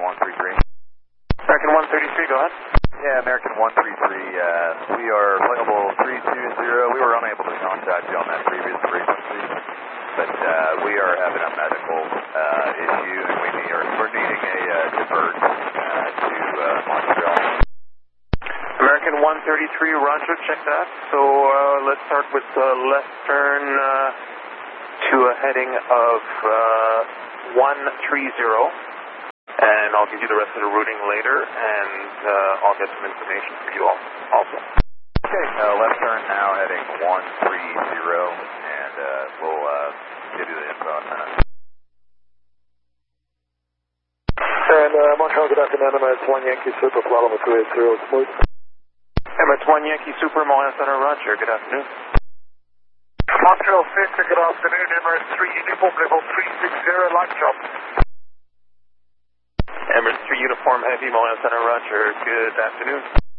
133. American 133, go ahead. Yeah, American 133, we are flight level 320. We were unable to contact you on that previous frequency, but we are having a medical issue, and we're needing a divert to Montreal. American 133, roger, check that. So let's start with the left turn to a heading of 130. And I'll give you the rest of the routing later, and I'll get some information for you all also. Okay, left turn now, heading 130, and we'll give you the info in a minute. And Montreal, good afternoon, MS 1 Yankee Super, flight level 280, smooth. MS 1 Yankee Super, Montreal Center, roger, good afternoon. Montreal Center, good afternoon, MS 3 Uniform, level 360, line job. Emirates 3 Uniform Heavy, Montreal Center, roger, good afternoon.